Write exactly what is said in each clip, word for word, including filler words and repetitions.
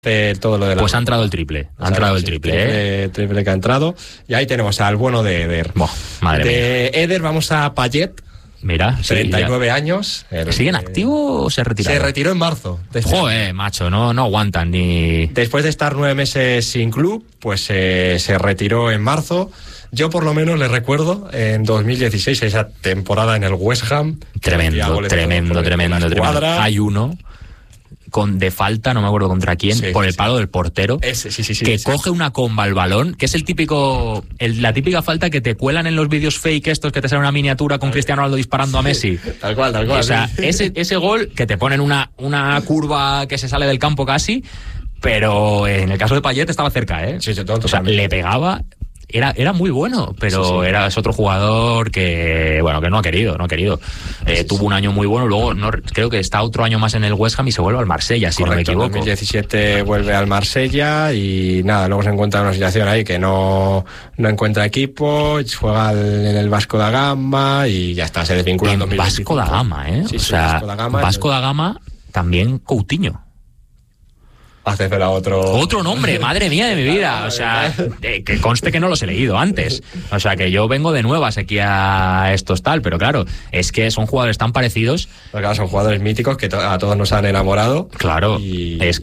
de todo lo de la... Pues ha entrado el triple, ha entrado el triple, triple, ¿eh? triple que ha entrado. Y ahí tenemos al bueno de Eder. Boh, madre de mía. Eder vamos a Payet. Mira, treinta y nueve sí, años. El, ¿sigue en activo o se ha retirado? Se retiró en marzo. Joder, macho, no, no aguantan ni... Después de estar nueve meses sin club, pues eh, se retiró en marzo. Yo por lo menos le recuerdo en dos mil dieciséis, esa temporada en el West Ham. Tremendo, tremendo, por, tremendo, por tremendo. Hay uno con de falta, no me acuerdo contra quién, sí, por el palo sí. del portero, Ese, sí, sí, sí, que sí. coge una comba al balón, que es el típico, el, la típica falta que te cuelan en los vídeos fake estos, que te sale una miniatura con Cristiano Ronaldo disparando a Messi. Tal cual, tal cual. O sea, sí. ese, ese gol que te ponen una, una curva que se sale del campo casi, pero en el caso de Payet estaba cerca, ¿eh? Sí, sí, todo, o sea, le pegaba... Era, era muy bueno, pero sí, sí. era es otro jugador que, bueno, que no ha querido, no ha querido. Eh, sí, tuvo sí. un año muy bueno, luego no, creo que está otro año más en el West Ham y se vuelve al Marsella, si Correcto, no me equivoco. En dos mil diecisiete vuelve al Marsella y nada, luego se encuentra en una situación ahí que no, no encuentra equipo, juega en el Vasco da Gama y ya está, se desvincula en dos mil veinticinco. Vasco da Gama, ¿eh? Sí, o sí, sea, Vasco da Gama, Vasco da Gama también Coutinho. Hacésela otro... Otro nombre, madre mía de mi vida. O sea, eh, que conste que no los he leído antes. O sea, que yo vengo de nuevas aquí a estos tal, pero claro, es que son jugadores tan parecidos. Pero claro, son jugadores míticos que to- a todos nos han enamorado. Claro, y... es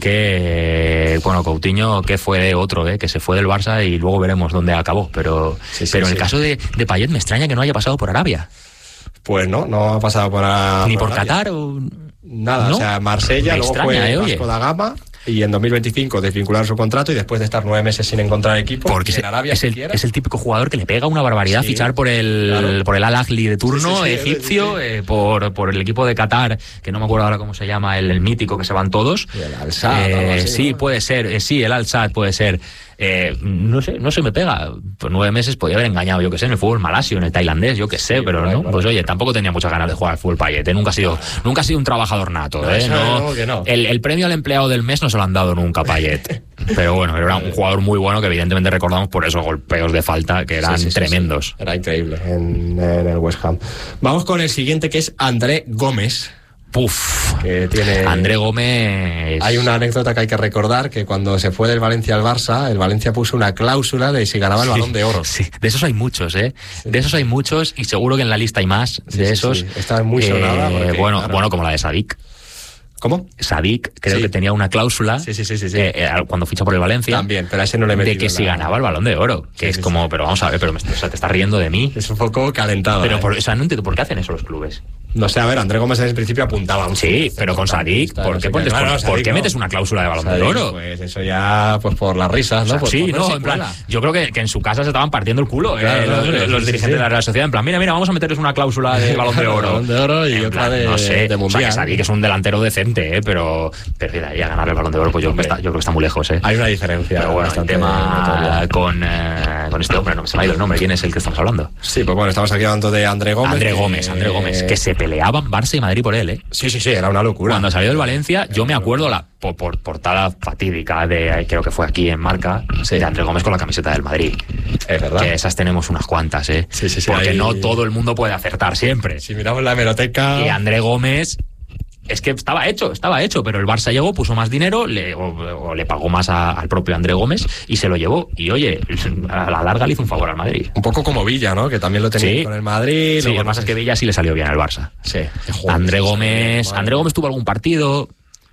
que, bueno, Coutinho, que fue de otro, ¿eh? Que se fue del Barça y luego veremos dónde acabó. Pero, sí, sí, pero en sí. el caso de, de Payet me extraña que no haya pasado por Arabia. Pues no, no ha pasado por Arabia. Ni por, por Qatar o... Nada, ¿no? O sea, Marsella, me luego extraña, fue eh, Vasco da Gama. Y en dos mil veinticinco desvincular su contrato y después de estar nueve meses sin encontrar equipo. Porque en Arabia es, el, es el típico jugador que le pega una barbaridad, sí, fichar por el, claro. por el Al Ahly de turno, sí, sí, sí, egipcio, sí, sí. Eh, por, por el equipo de Qatar, que no me acuerdo ahora cómo se llama, el, el mítico que se van todos. Y el Al Sadd. Eh, así, sí, ¿no? puede ser, eh, sí, el Al Sadd puede ser. Eh, no sé, no se me pega. Por nueve meses podía haber engañado, yo que sé, en el fútbol malasio, en el tailandés, yo que sé, sí, pero no. Claro. Pues oye, tampoco tenía muchas ganas de jugar al fútbol Payet, ¿eh? Nunca ha sido, nunca ha sido un trabajador nato, no, ¿eh? No, no, que no. El, el premio al empleado del mes no se lo han dado nunca a Payet. Pero bueno, era un jugador muy bueno que evidentemente recordamos por esos golpeos de falta que eran sí, sí, tremendos. Sí, sí. Era increíble en, en el West Ham. Vamos con el siguiente, que es André Gómez. Puf, que tiene... André Gómez. Hay una anécdota que hay que recordar, que cuando se fue del Valencia al Barça, el Valencia puso una cláusula de si ganaba el sí, Balón de Oro. Sí, de esos hay muchos, ¿eh? Sí. De esos hay muchos y seguro que en la lista hay más sí, de sí, esos. Sí. Está muy sonada. Eh, porque, bueno, claro. bueno, como la de Sadik. ¿Cómo? Sadik, creo sí. que tenía una cláusula sí, sí, sí, sí, sí. Eh, eh, cuando ficha por el Valencia. También, pero a ese no le metí de que la... si ganaba el Balón de Oro. Que sí, es sí, como, sí. pero vamos a ver, pero me, o sea, te estás riendo de mí. Es un poco calentado. Pero, ¿eh? por, o sea, no entiendo por qué hacen eso los clubes. No sé, a ver, André Gómez en el principio apuntaba un sí, pero con Sadik, ¿por qué, pones, claro, por, Sadik, ¿por qué no. metes una cláusula de Balón Sadik, de Oro? Pues eso ya, pues por las risas, ¿no? O sea, por, sí, por no, en plan, yo creo que, que en su casa se estaban partiendo el culo, claro, eh, los, los, los sí, dirigentes sí. de la Real Sociedad, en plan, mira, mira, vamos a meterles una cláusula de Balón de Oro. Balón de Oro y en otra plan, de, no sé, de Mundial. O sea, que Sadik es un delantero decente, eh, pero, pero de ahí a ganar el Balón de Oro, pues yo, está, yo creo que está muy lejos, eh. Hay una diferencia. Pero bueno, el tema con, eh, con este hombre, no se me ha ido el nombre, ¿quién es el que estamos hablando? Sí, pues bueno, estamos aquí hablando de André Gómez. André Gómez, eh, André Gómez, que se peleaban Barça y Madrid por él, eh. Sí, sí, sí, era una locura. Cuando salió del Valencia, yo me acuerdo la por, por portada fatídica de, creo que fue aquí en Marca, sí. de André Gómez con la camiseta del Madrid. Es verdad. Que esas tenemos unas cuantas, ¿eh? Sí, sí, sí. Porque ahí... no todo el mundo puede acertar siempre. Si miramos la hemeroteca... Y André Gómez... Es que estaba hecho, estaba hecho, pero el Barça llegó, puso más dinero, le, o, o le pagó más a, al propio André Gómez y se lo llevó. Y oye, a la larga le hizo un favor al Madrid. Un poco como Villa, ¿no? Que también lo tenía sí. con el Madrid. Sí, lo que pasa es que Villa sí le salió bien al Barça. Sí. André Gómez, André Gómez tuvo algún partido...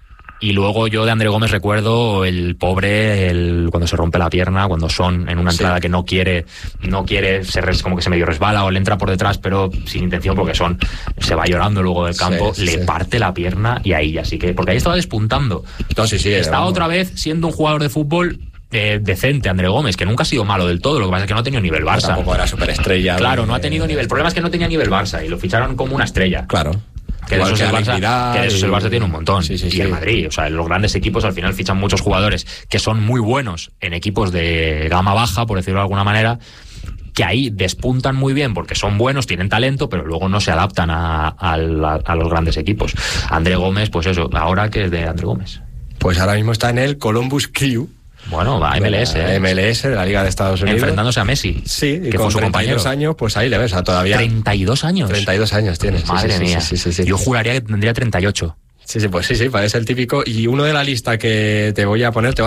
Y luego yo de André Gómez recuerdo el pobre, el cuando se rompe la pierna, cuando Son en una entrada sí. que no quiere, no quiere, se res, como que se medio resbala o le entra por detrás, pero sin intención porque Son se va llorando luego del campo, sí, sí, le sí. parte la pierna y ahí ya sí que, porque ahí estaba despuntando. No, sí, sí, estaba era, otra vez siendo un jugador de fútbol eh, decente, André Gómez, que nunca ha sido malo del todo, lo que pasa es que no ha tenido nivel Barça. Tampoco era superestrella. Claro, de... no ha tenido nivel, el problema es que no tenía nivel Barça y lo ficharon como una estrella. Claro. Que de, esos que el Barça, que de esos el Barça tiene un montón. Sí, sí, y sí. el Madrid, o sea, los grandes equipos al final fichan muchos jugadores que son muy buenos en equipos de gama baja, por decirlo de alguna manera, que ahí despuntan muy bien porque son buenos, tienen talento, pero luego no se adaptan a, a, a, a los grandes equipos. André Gómez, pues eso, ahora que es de André Gómez. Pues ahora mismo está en el Columbus Crew. Bueno, va a M L S. ¿eh? M L S de la Liga de Estados Unidos. Enfrentándose a Messi. Sí, y que con fue su treinta y dos compañero. años, pues ahí le ves, a todavía. ¿treinta y dos años? treinta y dos años tiene. Madre sí, sí, mía. Sí, sí, sí, sí. Yo juraría que tendría treinta y ocho. Sí, sí, pues sí, sí, parece el típico. Y uno de la lista que te voy a poner, te